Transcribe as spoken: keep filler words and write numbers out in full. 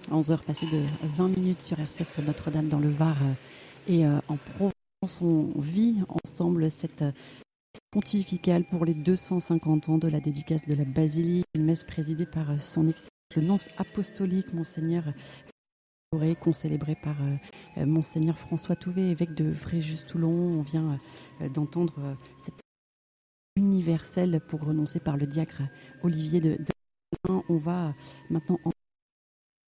À onze heures passées de vingt minutes sur R C F Notre-Dame dans le Var et en Provence, on vit ensemble cette pontificale pour les deux cent cinquante ans de la dédicace de la basilique, une messe présidée par son excellence le nonce apostolique Monseigneur qu'on célébrait par euh, Monseigneur François Touvet, évêque de Fréjus-Toulon. On vient euh, d'entendre euh, cette universelle pour renoncer par le diacre Olivier de, de... On va maintenant